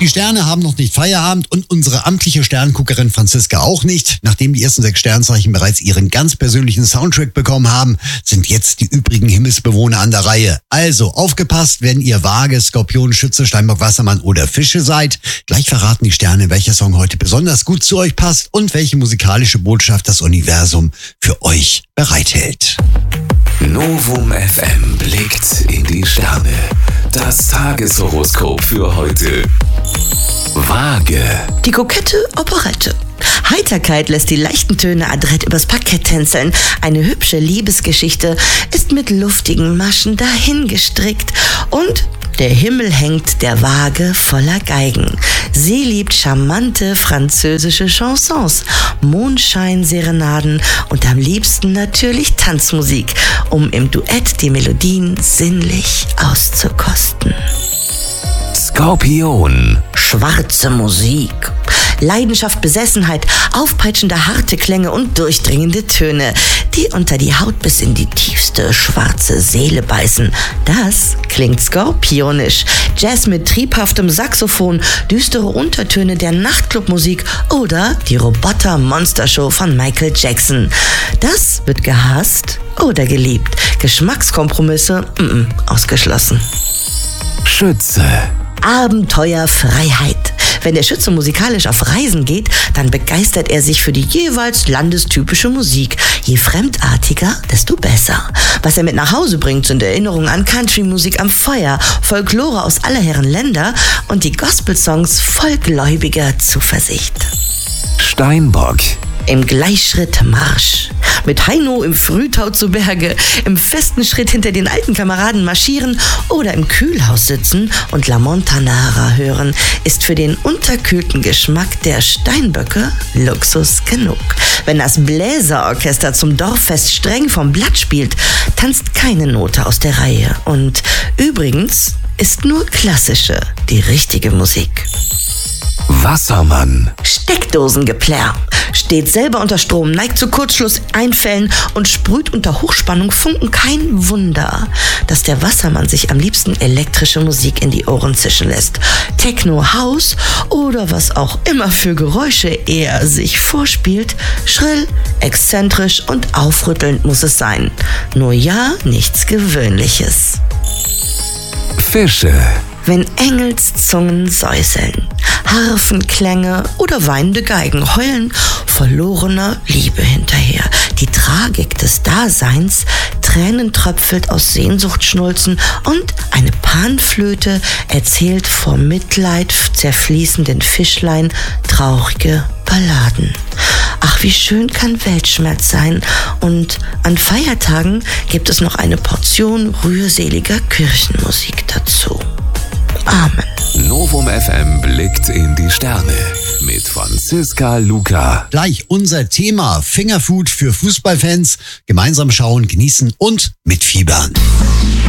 Die Sterne haben noch nicht Feierabend und unsere amtliche Sternguckerin Franziska auch nicht. Nachdem die ersten 6 Sternzeichen bereits ihren ganz persönlichen Soundtrack bekommen haben, sind jetzt die übrigen Himmelsbewohner an der Reihe. Also aufgepasst, wenn ihr Waage, Skorpion, Schütze, Steinbock, Wassermann oder Fische seid. Gleich verraten die Sterne, welcher Song heute besonders gut zu euch passt und welche musikalische Botschaft das Universum für euch bereithält. Novum FM blickt in die Sterne. Das Tageshoroskop für heute. Waage. Die kokette Operette. Heiterkeit lässt die leichten Töne adrett übers Parkett tänzeln. Eine hübsche Liebesgeschichte ist mit luftigen Maschen dahingestrickt. Und der Himmel hängt der Waage voller Geigen. Sie liebt charmante französische Chansons, Mondscheinserenaden und am liebsten natürlich Tanzmusik, um im Duett die Melodien sinnlich auszukosten. Skorpion. Schwarze Musik. Leidenschaft, Besessenheit, aufpeitschende harte Klänge und durchdringende Töne, die unter die Haut bis in die tiefste schwarze Seele beißen. Das klingt skorpionisch. Jazz mit triebhaftem Saxophon, düstere Untertöne der Nachtclubmusik oder die Roboter-Monstershow von Michael Jackson. Das wird gehasst oder geliebt. Geschmackskompromisse ausgeschlossen. Schütze. Abenteuerfreiheit. Wenn der Schütze musikalisch auf Reisen geht, dann begeistert er sich für die jeweils landestypische Musik. Je fremdartiger, desto besser. Was er mit nach Hause bringt, sind Erinnerungen an Country-Musik am Feuer, Folklore aus aller Herren Länder und die Gospel-Songs voll gläubiger Zuversicht. Steinbock. Im Gleichschritt Marsch. Mit Heino im Frühtau zu Berge, im festen Schritt hinter den alten Kameraden marschieren oder im Kühlhaus sitzen und La Montanara hören, ist für den unterkühlten Geschmack der Steinböcke Luxus genug. Wenn das Bläserorchester zum Dorffest streng vom Blatt spielt, tanzt keine Note aus der Reihe. Und übrigens ist nur klassische die richtige Musik. Wassermann. Steckdosengeplärr. Steht selber unter Strom, neigt zu Kurzschlusseinfällen und sprüht unter Hochspannung Funken. Kein Wunder, dass der Wassermann sich am liebsten elektrische Musik in die Ohren zischen lässt. Techno, House oder was auch immer für Geräusche er sich vorspielt. Schrill, exzentrisch und aufrüttelnd muss es sein. Nur ja, nichts Gewöhnliches. Fische. Wenn Engelszungen säuseln, Harfenklänge oder weinende Geigen heulen verlorener Liebe hinterher. Die Tragik des Daseins tränentröpfelt aus Sehnsuchtschnulzen und eine Panflöte erzählt vor Mitleid zerfließenden Fischlein traurige Balladen. Ach, wie schön kann Weltschmerz sein. Und an Feiertagen gibt es noch eine Portion rührseliger Kirchenmusik dazu. Amen. Novum FM blickt in die Sterne mit Franziska Luca. Gleich unser Thema: Fingerfood für Fußballfans. Gemeinsam schauen, genießen und mitfiebern.